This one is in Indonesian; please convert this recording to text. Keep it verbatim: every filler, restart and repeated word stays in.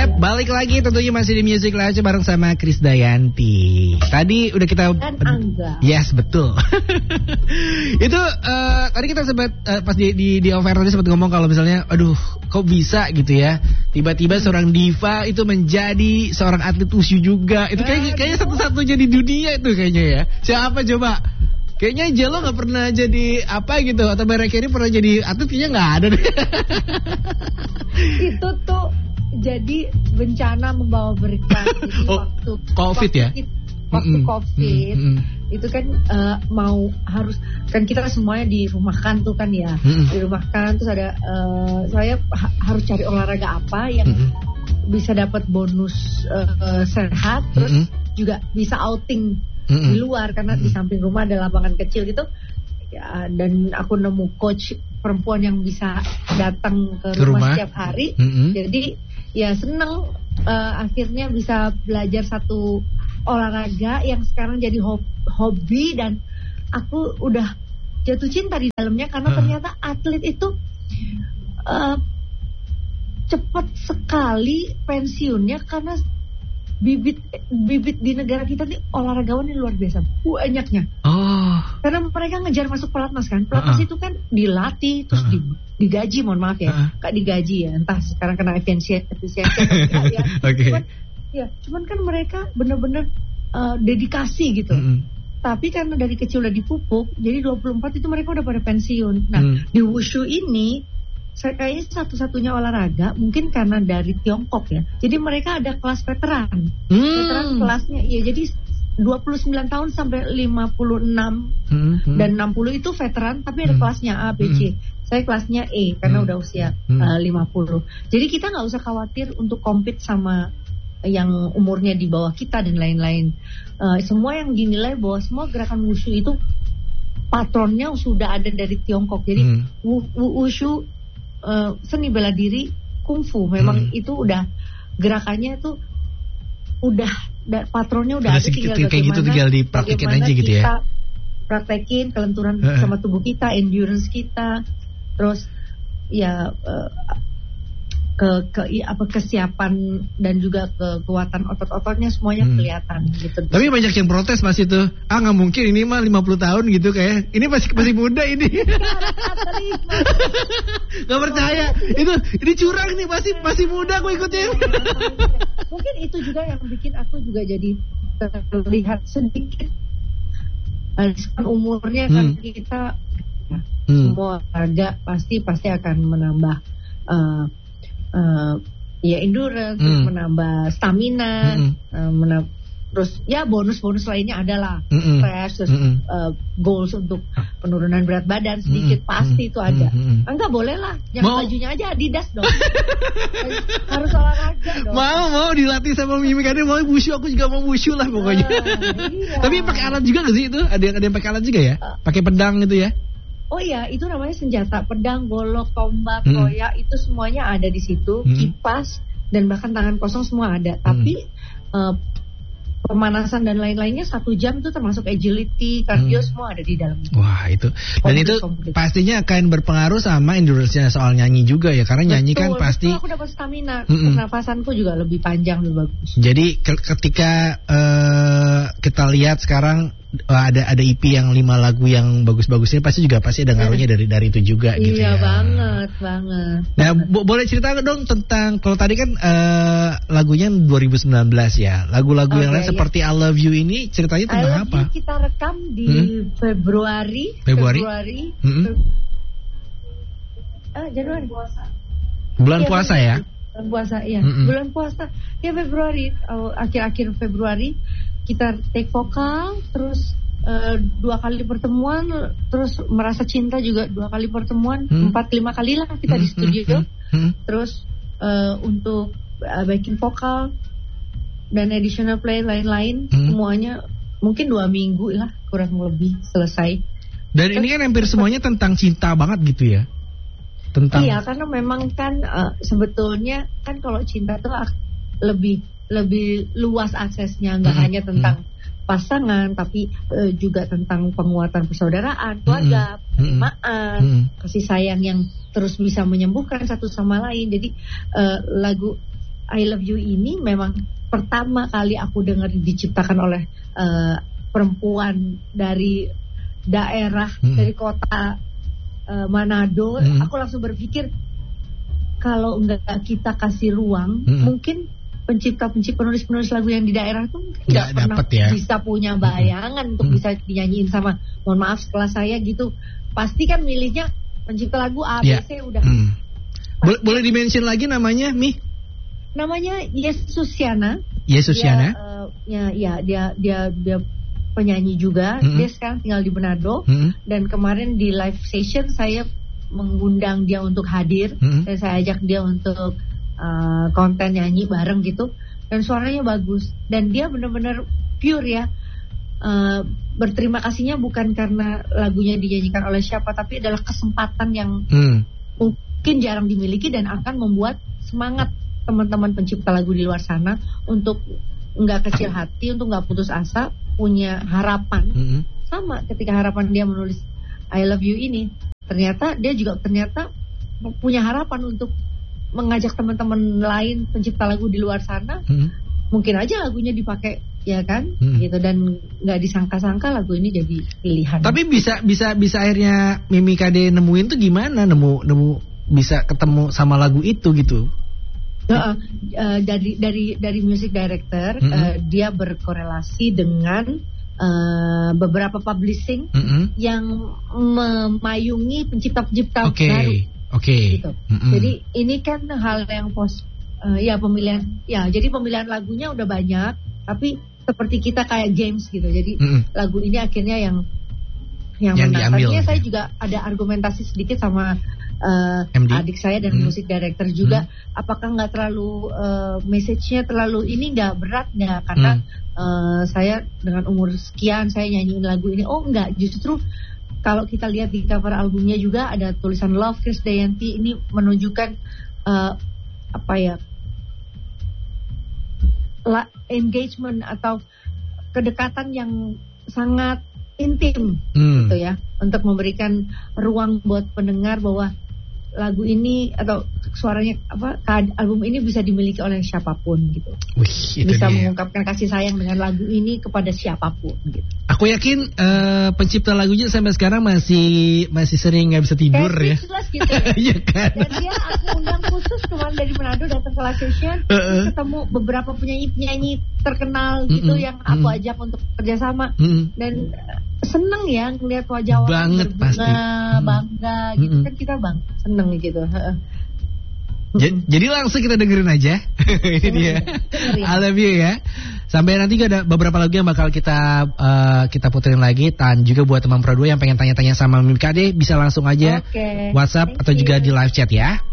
Yap, balik lagi tentunya masih di Music Lounge bareng sama Krisdayanti. Tadi udah kita dan Angga. Yes, betul. Itu uh, tadi kita sempat uh, pas di di, di offer tadi sempat ngomong kalau misalnya aduh, kok bisa gitu ya. Tiba-tiba hmm. seorang diva itu menjadi seorang atlet wushu juga. Itu kayak kayaknya satu-satunya di dunia itu kayaknya ya. Siapa coba? Kayaknya Jello gak pernah jadi apa gitu. Atau Barek ini pernah jadi atlet, kayaknya gak ada deh. Itu tuh jadi bencana membawa berkah. Jadi oh, waktu COVID waktu ya? Kita, waktu mm-mm. COVID mm-mm. itu kan uh, mau harus kan kita semuanya dirumahkan tuh kan ya. Mm-mm. Dirumahkan terus ada uh, saya ha- harus cari olahraga apa yang mm-mm. bisa dapat bonus uh, sehat terus mm-mm. juga bisa outing Mm-mm. di luar karena Mm-mm. di samping rumah ada lapangan kecil gitu ya, dan aku nemu coach perempuan yang bisa datang ke, ke rumah, rumah setiap hari. Mm-mm. Jadi ya seneng uh, akhirnya bisa belajar satu olahraga yang sekarang jadi hob- hobi dan aku udah jatuh cinta di dalamnya karena uh. ternyata atlet itu uh, cepat sekali pensiunnya karena bibit bibit di negara kita nih olahragawan ini luar biasa banyaknya. Oh. Karena mereka ngejar masuk pelatnas kan. Pelatnas uh-uh. itu kan dilatih terus uh-uh. digaji, mohon maaf ya. Uh-uh. Kak digaji ya. Entah sekarang kena efisiensi efisiensi atau ya. Okay. Cuman ya, cuman kan mereka benar-benar uh, dedikasi gitu. Mm-hmm. Tapi karena dari kecil udah dipupuk, jadi dua puluh empat itu mereka udah pada pensiun. Nah, mm. di wushu ini saya kayaknya satu-satunya olahraga mungkin karena dari Tiongkok ya. Jadi mereka ada kelas veteran. Hmm. Veteran kelasnya ya jadi dua puluh sembilan tahun sampai lima puluh enam hmm. dan enam puluh itu veteran tapi ada hmm. kelasnya A, B, C. Hmm. Saya kelasnya E karena hmm. udah usia hmm. uh, lima puluh. Jadi kita nggak usah khawatir untuk compete sama yang umurnya di bawah kita dan lain-lain. Uh, semua yang dinilai bahwa semua gerakan wushu itu patronnya sudah ada dari Tiongkok. Jadi hmm. wushu Uh, seni bela diri kungfu memang hmm. itu udah gerakannya itu udah da, patronnya udah, udah ada tinggal kayak bagaimana gitu tinggal dipraktekin aja gitu ya. Kita praktekin kelenturan uh-uh. sama tubuh kita, endurance kita, terus ya uh, ke ke apa kesiapan dan juga kekuatan otot-ototnya semuanya hmm. kelihatan gitu. Tapi banyak yang protes Mas itu. Ah nggak mungkin ini mah lima puluh tahun gitu kayak. Ini masih masih muda ini. Nggak percaya. Itu ini curang nih masih masih muda aku ikutnya. Mungkin itu juga yang bikin aku juga jadi terlihat sedikit kan umurnya kan hmm. kita ya, hmm. semua harga pasti pasti akan menambah uh, Uh, ya endurance, mm. menambah stamina, mm. uh, menambah, terus ya bonus-bonus lainnya adalah stress, terus uh, goals untuk penurunan berat badan sedikit mm. pasti mm. itu ada. Mm. Enggak boleh lah, yang mau. Bajunya aja Adidas dong. Harus olahraga dong. Mau mau dilatih sama Mimi Kade, mau wushu aku juga mau wushu lah pokoknya. Uh, iya. Tapi pakai alat juga nggak sih itu? Ada yang ada yang pakai alat juga ya? Uh, pakai pedang gitu ya? Oh iya, itu namanya senjata, pedang, golok, tombak, hmm. koyak, itu semuanya ada di situ, hmm. kipas, dan bahkan tangan kosong semua ada. Hmm. Tapi uh, pemanasan dan lain-lainnya satu jam itu termasuk agility, cardio hmm. semua ada di dalamnya. Wah itu, dan komplit, itu komplit. Pastinya akan berpengaruh sama endurance-nya soal nyanyi juga ya, karena nyanyi betul, kan pasti. Betul, aku dapat stamina, mm-mm. pernapasanku juga lebih panjang, lebih bagus. Jadi ke- ketika uh, kita lihat sekarang uh, ada ada E P yang lima lagu yang bagus-bagusnya pasti juga pasti ada ngaruhnya dari dari itu juga gitu iya, ya. Iya banget, banget. Nah bo- boleh cerita dong tentang kalau tadi kan uh, lagunya dua ribu sembilan belas ya, lagu-lagu okay, yang lain iya. seperti I Love You ini ceritanya tentang I Love apa? You kita rekam di hmm? Februari. Februari. Februari. Hmm? Fe- ah Januari. Puasa. Bulan ya, puasa ya? Bulan puasa ya. Mm-mm. Bulan puasa ya Februari. Oh, akhir-akhir Februari kita take vokal, terus uh, dua kali pertemuan, terus merasa cinta juga dua kali pertemuan, hmm. empat lima kali lah kita hmm. di studio. Hmm. Hmm. Terus uh, untuk uh, backing vokal dan additional play lain-lain hmm. semuanya mungkin dua minggu lah kurang lebih selesai. Dan terus, ini kan hampir semuanya tentang cinta banget gitu ya? Tentang. Iya, karena memang kan uh, sebetulnya kan kalau cinta tuh lebih lebih luas aksesnya, nggak hmm. hanya tentang hmm. pasangan, tapi uh, juga tentang penguatan persaudaraan, keluarga, hmm. penerimaan, hmm. kasih sayang yang terus bisa menyembuhkan satu sama lain. Jadi uh, lagu I Love You ini memang pertama kali aku dengar diciptakan oleh uh, perempuan dari daerah, hmm. dari kota uh, Manado, hmm. aku langsung berpikir kalau enggak kita kasih ruang, hmm. mungkin pencipta-pencipta penulis-penulis lagu yang di daerah tuh tidak pernah ya. bisa punya bayangan hmm. untuk hmm. bisa dinyanyiin sama, mohon maaf setelah saya gitu, pasti kan milihnya pencipta lagu A, B, C ya. udah. Hmm. Boleh, boleh dimention lagi namanya, Mi? Namanya Yesusiana. Yesusiana. Dia, uh, ya, ya dia dia dia penyanyi juga. Mm-hmm. Dia sekarang tinggal di Manado. Mm-hmm. Dan kemarin di live session saya mengundang dia untuk hadir. Mm-hmm. Dan saya ajak dia untuk uh, konten nyanyi bareng gitu. Dan suaranya bagus. Dan dia benar-benar pure ya. Uh, berterima kasihnya bukan karena lagunya dinyanyikan oleh siapa, tapi adalah kesempatan yang mm. mungkin jarang dimiliki dan akan membuat semangat teman-teman pencipta lagu di luar sana untuk nggak kecil hati, untuk nggak putus asa, punya harapan. Mm-hmm. Sama ketika harapan dia menulis I Love You ini, ternyata dia juga ternyata punya harapan untuk mengajak teman-teman lain pencipta lagu di luar sana. Mm-hmm. Mungkin aja lagunya dipakai, ya kan, mm-hmm. gitu, dan nggak disangka-sangka lagu ini jadi pilihan. Tapi bisa bisa bisa akhirnya Mimi Kade nemuin tuh gimana, nemu nemu bisa ketemu sama lagu itu gitu? Uh, uh, dari dari dari music director, mm-hmm. uh, dia berkorelasi dengan uh, beberapa publishing mm-hmm. yang memayungi pencipta-pencipta okay. baru. Oke. Okay. Gitu. Mm-hmm. Jadi ini kan hal yang pos, uh, ya pemilihan, ya jadi pemilihan lagunya udah banyak, tapi seperti kita kayak games gitu. Jadi mm-hmm. lagu ini akhirnya yang yang, yang menang. Tadinya saya juga ada argumentasi sedikit sama Uh, adik saya dan hmm. musik director juga, hmm. apakah nggak terlalu uh, message-nya terlalu ini nggak berat nggak, karena hmm. uh, saya dengan umur sekian saya nyanyiin lagu ini. Oh nggak, justru kalau kita lihat di cover albumnya juga ada tulisan Love Krisdayanti, ini menunjukkan uh, apa ya, la, engagement atau kedekatan yang sangat intim hmm. gitu ya, untuk memberikan ruang buat pendengar bahwa lagu ini atau suaranya apa album ini bisa dimiliki oleh siapapun gitu. Wih, bisa dia. mengungkapkan kasih sayang dengan lagu ini kepada siapapun gitu. Aku yakin uh, pencipta lagunya sampai sekarang masih masih sering nggak bisa tidur ya. Gitu. Iya kan. Dan dia aku undang khusus kemarin dari Manado datang ke live session, uh-uh. ketemu beberapa penyanyi-penyanyi terkenal gitu, mm-mm. yang aku mm-mm. ajak untuk kerjasama, mm-mm. dan uh, seneng ya ngeliat wajah orang banget berbunga, pasti. bangga gitu, mm-mm. kan kita bang seneng gitu. J- jadi langsung kita dengerin aja. Ini dia I Love You ya. Sampai nanti juga ada beberapa lagu yang bakal kita uh, kita puterin lagi. Dan juga buat teman Pro dua yang pengen tanya-tanya sama Mimi Kade, bisa langsung aja okay. WhatsApp Thank atau you. juga di live chat ya.